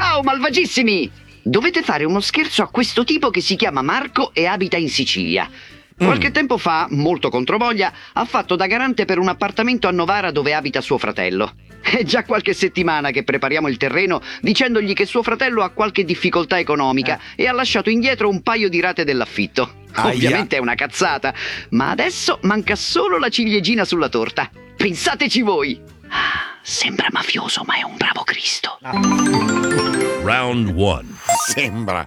Ciao malvagissimi! Dovete fare uno scherzo a questo tipo che si chiama Marco e abita in Sicilia. Qualche tempo fa, molto controvoglia, ha fatto da garante per un appartamento a Novara dove abita suo fratello. È già qualche settimana che prepariamo il terreno dicendogli che suo fratello ha qualche difficoltà economica e ha lasciato indietro un paio di rate dell'affitto. Ovviamente è una cazzata, ma adesso manca solo la ciliegina sulla torta. Pensateci voi! Sembra mafioso, ma è un bravo Cristo. Round 1. Sembra.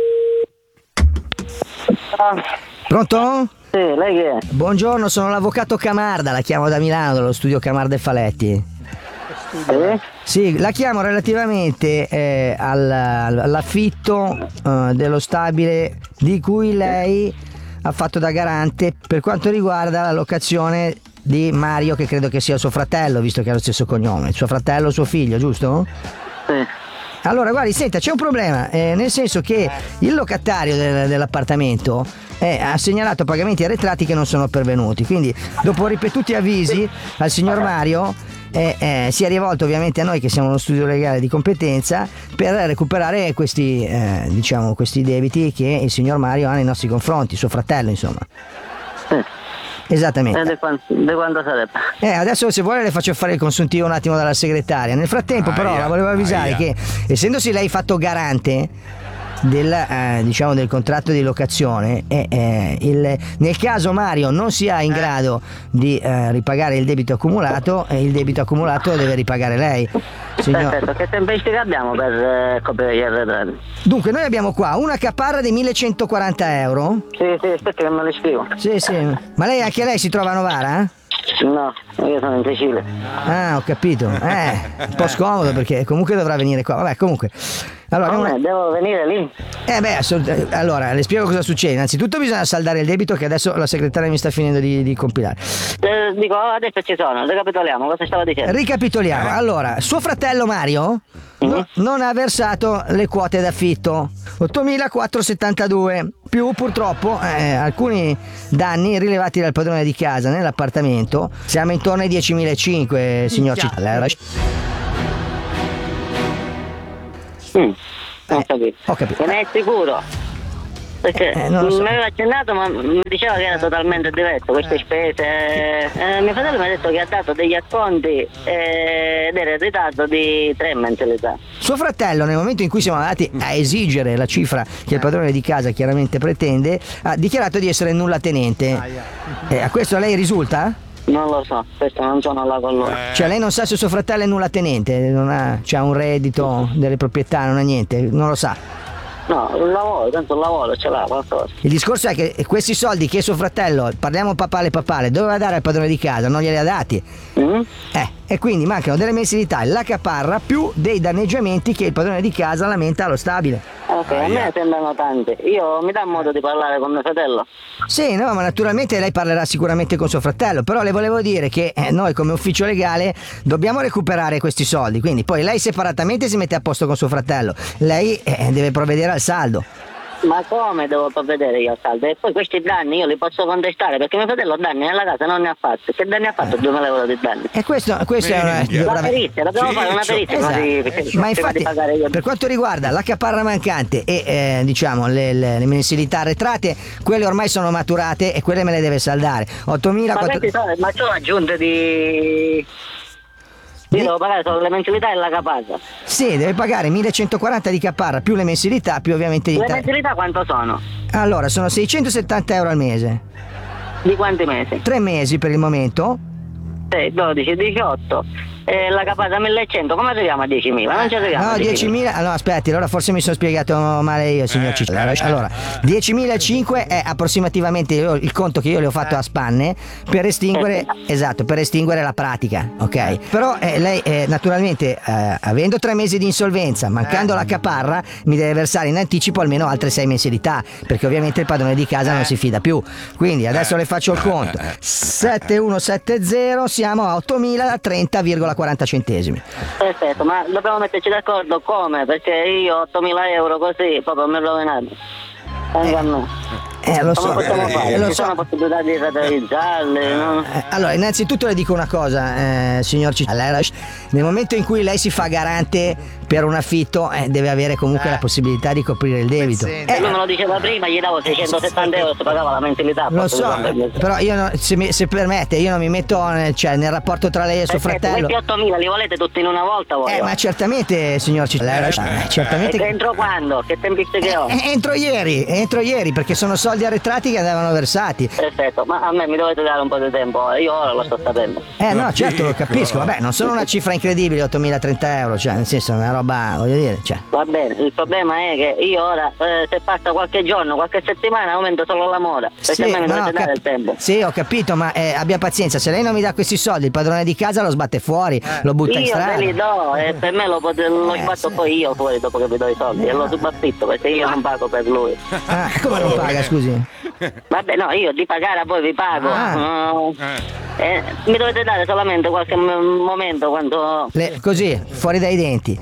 Pronto? Sì, lei chi è? Buongiorno, sono l'avvocato Camarda, la chiamo da Milano, dallo studio Camarda e Faletti. Sì, la chiamo relativamente all'affitto dello stabile di cui lei ha fatto da garante per quanto riguarda la locazione di Mario, che credo che sia suo fratello, visto che ha lo stesso cognome. Suo fratello, suo figlio, giusto? Sì. Allora, guardi, senta, c'è un problema, nel senso che il locatario dell'appartamento ha segnalato pagamenti arretrati che non sono pervenuti, quindi dopo ripetuti avvisi al signor Mario si è rivolto ovviamente a noi che siamo uno studio legale di competenza per recuperare questi debiti che il signor Mario ha nei nostri confronti, suo fratello insomma. Esattamente. Di quanto sarebbe? Adesso se vuole le faccio fare il consuntivo un attimo dalla segretaria. Nel frattempo però la volevo avvisare che essendosi lei fatto garante del contratto di locazione nel caso Mario non sia in grado di ripagare il debito accumulato, il debito accumulato lo deve ripagare lei. Perfetto, che tempistica abbiamo per coprire gli arretrati? Dunque noi abbiamo qua una caparra di 1140 euro. Sì, aspetta che me le scrivo. Sì. Ma lei anche lei si trova a Novara? No, io sono in Sicilia. Ho capito. Un po' scomodo perché comunque dovrà venire qua. Vabbè, comunque. Allora, devo venire lì? Allora, le spiego cosa succede. Innanzitutto bisogna saldare il debito che adesso la segretaria mi sta finendo di compilare. Dico, adesso ci sono, ricapitoliamo, cosa stava dicendo? Ricapitoliamo. Allora, suo fratello Mario non ha versato le quote d'affitto, 8.472, più purtroppo alcuni danni rilevati dal padrone di casa nell'appartamento. Siamo intorno ai 10.500, signor Ciccialla. Ho capito. Non è sicuro? Perché non lo so. mi aveva accennato, ma mi diceva che era totalmente diverso queste spese. Mio fratello mi ha detto che ha dato degli acconti ed era in ritardo di 3 mensilità. Suo fratello, nel momento in cui siamo andati a esigere la cifra che il padrone di casa chiaramente pretende, ha dichiarato di essere nullatenente. A questo lei risulta? Non lo so, questo non sono là con lui. Cioè lei non sa se suo fratello è nullatenente, c'ha un reddito delle proprietà, non ha niente, non lo sa. No, un lavoro, tanto un lavoro ce l'ha qualcosa. Il discorso è che questi soldi che suo fratello, parliamo papale, doveva dare al padrone di casa, non glieli ha dati. E quindi mancano delle mensilità, la caparra più dei danneggiamenti che il padrone di casa lamenta allo stabile. Ok, a me sembrano tanti. Io mi dà modo di parlare con mio fratello? Sì, no, ma naturalmente lei parlerà sicuramente con suo fratello, però le volevo dire che noi come ufficio legale dobbiamo recuperare questi soldi, quindi poi lei separatamente si mette a posto con suo fratello, lei deve provvedere al saldo. Ma come devo provvedere io al saldo? E poi questi danni io li posso contestare perché mio fratello danni nella casa non ne ha fatti. Che danni ha fatto? 2.000 euro di danni. E questo è una... La perizia, dobbiamo fare una perizia. Esatto. Ma infatti per quanto riguarda la caparra mancante e le mensilità arretrate, quelle ormai sono maturate e quelle me le deve saldare. 8.000... Ma sono aggiunte di... Io devo pagare solo le mensilità e la caparra. Sì, deve pagare 1.140 di caparra più le mensilità più ovviamente le mensilità quanto sono? Allora sono 670 euro al mese. Di quanti mesi? 3 mesi per il momento. 6, 12, 18 la caparra 1.100, come arriviamo a 10.000? Non ci arriviamo. No, 10.000. No, aspetti, allora forse mi sono spiegato male io, signor Ciccialla. Allora, 10.500 è approssimativamente il conto che io le ho fatto a spanne per estinguere, per estinguere la pratica, ok? Però lei naturalmente avendo 3 mesi di insolvenza, mancando la caparra, mi deve versare in anticipo almeno altre 6 mensilità, perché ovviamente il padrone di casa non si fida più. Quindi adesso le faccio il conto. 7170 siamo a 8.030,40 centesimi. Perfetto, ma dobbiamo metterci d'accordo come? Perché io 8.000 euro così proprio mi rovinate. Lo so. Come possiamo fare? Lo Ci so. sono possibilità di rateizzarli, no? Allora, innanzitutto le dico una cosa, signor Ciccialla. Nel momento in cui lei si fa garante per un affitto deve avere comunque la possibilità di coprire il debito. Lui me lo diceva prima, gli davo 670 euro, si pagava la mensilità. Lo so, però io se permette, io non mi metto nel rapporto tra lei e suo fratello. Questi 8.000 li volete tutti in una volta voi? Ma certamente, signor certamente. E entro quando? Che tempistiche ho? Entro ieri, perché sono soldi arretrati che andavano versati. Perfetto, ma a me mi dovete dare un po' di tempo, io ora lo sto sapendo. No, certo, lo capisco, vabbè, non sono una cifra incredibile, 8.030 euro, cioè, nel senso, è una roba, voglio dire, cioè. Va bene, il problema è che io ora, se passa qualche giorno, qualche settimana, aumento solo la mora, perché a me mi dovete dare il tempo. Sì, ho capito, ma abbia pazienza, se lei non mi dà questi soldi, il padrone di casa lo sbatte fuori, lo butta in strada. Io ve li do, e per me lo sbatto poi io fuori dopo che vi do i soldi, e lo subaffitto, perché io non pago per lui. Come non paga, scusi? Vabbè, no, io di pagare a voi vi pago. Mi dovete dare solamente qualche momento quando... Così, fuori dai denti.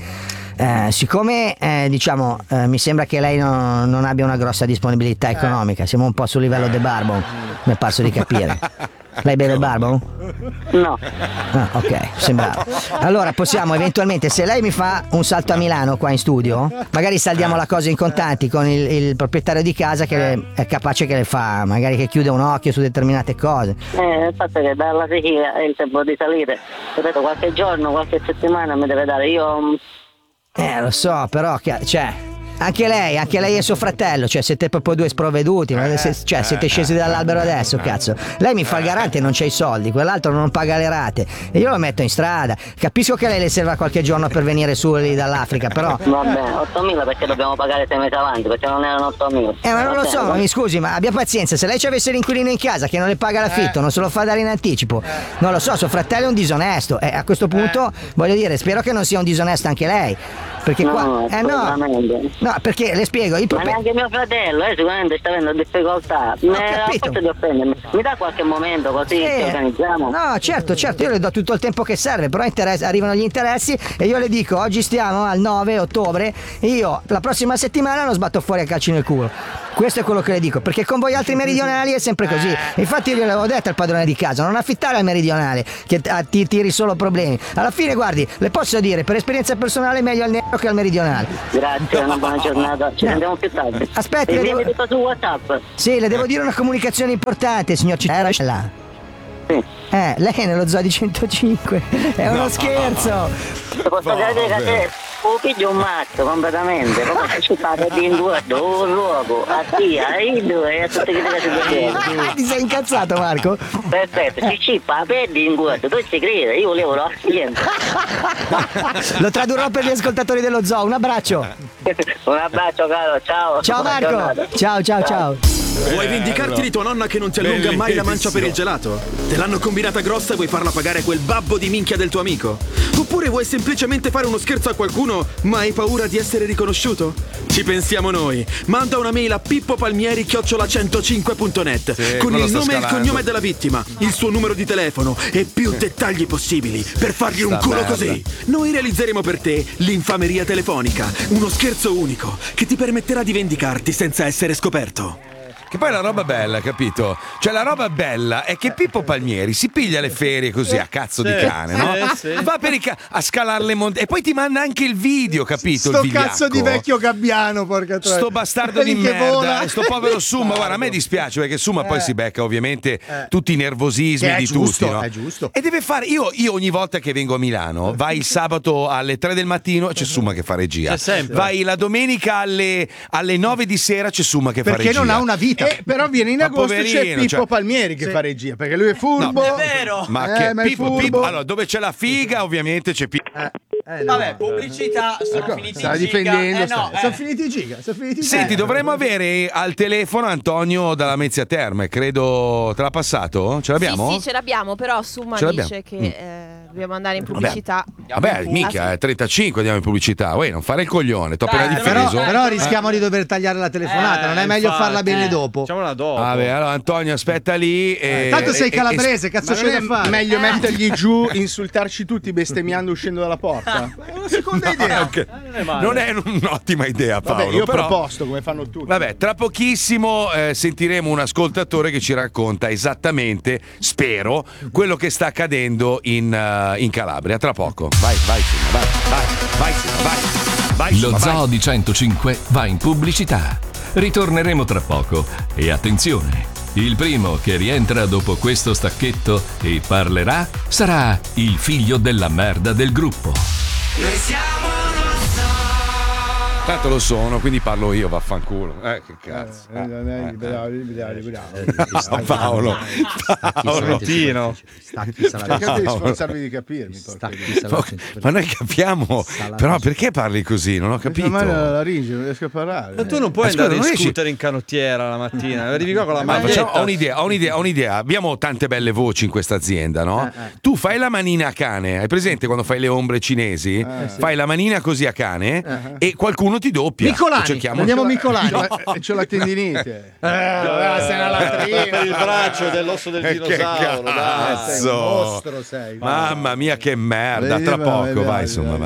Siccome diciamo mi sembra che lei non abbia una grossa disponibilità economica, siamo un po' sul livello de Barbon, mi è parso di capire. Lei beve il Barbon? No. Ok, sembrava. Allora possiamo eventualmente, se lei mi fa un salto a Milano qua in studio, magari saldiamo la cosa in contanti con il proprietario di casa che è capace che le fa, magari che chiude un occhio su determinate cose. Il fatto è che dalla Sicilia è il tempo di salire, ripeto, qualche giorno, qualche settimana mi deve dare, io... Lo so, però, cioè... Anche lei e suo fratello, cioè siete proprio due sprovveduti, cioè siete scesi dall'albero adesso, cazzo. Lei mi fa il garante e non c'ha i soldi, quell'altro non paga le rate e io lo metto in strada. Capisco che lei le serva qualche giorno per venire su lì dall'Africa, però... Va bene, 8.000 perché dobbiamo pagare 6 mesi avanti, perché non erano 8.000. Ma non lo so, mi scusi, ma abbia pazienza, se lei ci avesse l'inquilino in casa che non le paga l'affitto, non se lo fa dare in anticipo, non lo so, suo fratello è un disonesto e a questo punto, voglio dire, spero che non sia un disonesto anche lei. Perché no, qua no, perché le spiego ma neanche mio fratello sicuramente sta avendo difficoltà. A forza di offendermi, mi dà qualche momento così ci organizziamo? No, certo, io le do tutto il tempo che serve, però arrivano gli interessi e io le dico oggi stiamo al 9 ottobre e io la prossima settimana lo sbatto fuori a calci nel culo. Questo è quello che le dico, perché con voi altri meridionali è sempre così. Infatti io gliel'avevo detto al padrone di casa, non affittare al meridionale che ti tiri solo problemi. Alla fine, guardi, le posso dire, per esperienza personale meglio al nero che al meridionale. Grazie, una buona giornata, ci vediamo più tardi. Aspetti, tutto su WhatsApp. Sì, le devo dire una comunicazione importante, signor Cittadella. Sì. Lei è nello zoo di 105, è uno scherzo. Posso credere che te piglio un mazzo completamente, come ci fate di in due, un luogo, a tia, i due, e a tutte le cose. Ti sei incazzato, Marco? Perfetto, si cippa, perdi in due, tu ci credi, io volevo niente. Lo tradurrò per gli ascoltatori dello zoo, un abbraccio. Un abbraccio caro, ciao. Ciao Marco, ciao. Vuoi vendicarti di tua nonna che non ti allunga mai la mancia per il gelato? Te l'hanno combinata grossa e vuoi farla pagare quel babbo di minchia del tuo amico? Oppure vuoi semplicemente fare uno scherzo a qualcuno ma hai paura di essere riconosciuto? Ci pensiamo noi. Manda una mail a pippopalmieri@105.net con il nome e il cognome della vittima, il suo numero di telefono e più dettagli possibili per fargli un culo così. Noi realizzeremo per te l'infameria telefonica, uno scherzo unico che ti permetterà di vendicarti senza essere scoperto. Che poi la roba bella, capito? Cioè la roba bella è che Pippo Palmieri si piglia le ferie così a cazzo di cane, no? Va per a scalare le montagne e poi ti manda anche il video, capito? Sto il cazzo di vecchio gabbiano, porca troia. Sto bastardo di merda, sto povero Summa, guarda, a me dispiace perché Summa poi si becca ovviamente tutti i nervosismi di giusto, tutti, no? È giusto. E deve fare, io ogni volta che vengo a Milano, vai il sabato alle 3 del mattino, c'è Summa che fa regia. C'è sempre. Vai la domenica alle 9 di sera, c'è Summa che fa regia. Perché non ha una vita. Però viene in agosto, c'è Pippo Palmieri che fa regia, perché lui è furbo. No, è vero. Ma che Pippo, allora dove c'è la figa ovviamente c'è Pippo. Vabbè, pubblicità, sono finiti sta i giga. difendendo, No, sono finiti i giga, Senti, dovremmo avere al telefono Antonio dalla Mezzia Terme, credo. Te l'ha passato? Ce l'abbiamo? Sì, ce l'abbiamo, però Summa dice che dobbiamo andare in pubblicità. Vabbè, mica, 35 andiamo in pubblicità. Uè, non fare il coglione, t'ho appena difeso. Però rischiamo di dover tagliare la telefonata, non è meglio farla bene dopo? Facciamola dopo. Vabbè, allora Antonio aspetta lì tanto sei calabrese, cazzo c'è da fare? Meglio mettergli giù, insultarci tutti bestemmiando uscendo dalla porta. È una seconda idea. Okay. Non è un'ottima idea, Paolo. Vabbè, io ho però, proposto come fanno tutti. Vabbè, tra pochissimo sentiremo un ascoltatore che ci racconta esattamente, spero, quello che sta accadendo in Calabria. Tra poco. Vai, Sima, vai. Lo Zoo di 105 va in pubblicità. Ritorneremo tra poco e attenzione, il primo che rientra dopo questo stacchetto e parlerà sarà il figlio della merda del gruppo. Noi siamo Tanto lo sono, quindi parlo io, vaffanculo. Che cazzo. Paolo. Cercate di sforzarvi di capirmi. Ma noi capiamo, però perché parli così? Non ho capito. Ma la ringe, non riesco a parlare. Ma tu non puoi andare in scooter in canottiera la mattina. Arrivi qua con la maglietta. Ho un'idea. Abbiamo tante belle voci in questa azienda, no? Tu fai la manina a cane. Hai presente quando fai le ombre cinesi? Fai la manina così a cane e qualcuno ti doppia. Micolani, andiamo Micolani. C'ho la tendinite. Sei una latrina. Per il braccio dell'osso del dinosauro. Cazzo. Sei un mostro, sei. Mamma mia, che merda. Tra poco, vai, insomma.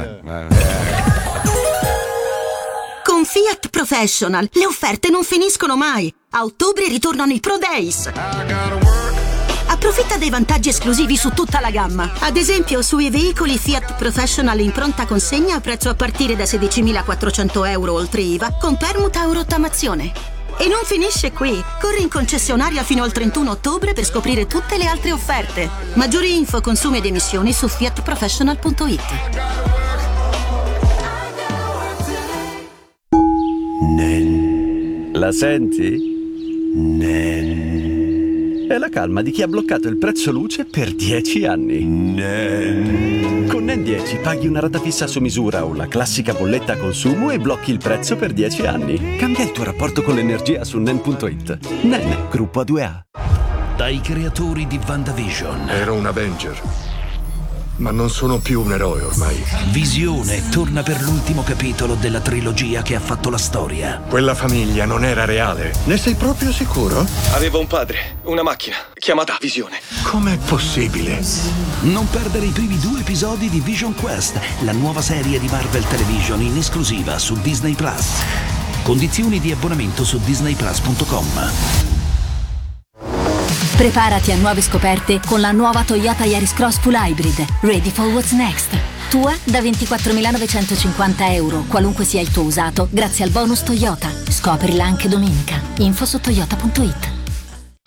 Con Fiat Professional le offerte non finiscono mai. A ottobre ritornano i Pro Days. Approfitta dei vantaggi esclusivi su tutta la gamma. Ad esempio sui veicoli Fiat Professional in pronta consegna a prezzo a partire da 16.400 euro oltre IVA con permuta o rottamazione. E non finisce qui. Corri in concessionaria fino al 31 ottobre per scoprire tutte le altre offerte. Maggiori info, consumi ed emissioni su fiatprofessional.it. La senti? È la calma di chi ha bloccato il prezzo luce per 10 anni. Con NEN 10 paghi una rata fissa su misura o la classica bolletta a consumo e blocchi il prezzo per 10 anni. Cambia il tuo rapporto con l'energia su NEN.it. NEN, gruppo A2A. Dai creatori di WandaVision. Ero un Avenger, ma non sono più un eroe ormai. Visione torna per l'ultimo capitolo della trilogia che ha fatto la storia. Quella famiglia non era reale. Ne sei proprio sicuro? Avevo un padre, una macchina, chiamata Visione. Com'è possibile? Non perdere i primi 2 episodi di Vision Quest, la nuova serie di Marvel Television in esclusiva su Disney Plus. Condizioni di abbonamento su disneyplus.com. Preparati a nuove scoperte con la nuova Toyota Yaris Cross Full Hybrid. Ready for what's next. Tua da 24.950 euro, qualunque sia il tuo usato, grazie al bonus Toyota. Scoprila anche domenica. Info su toyota.it.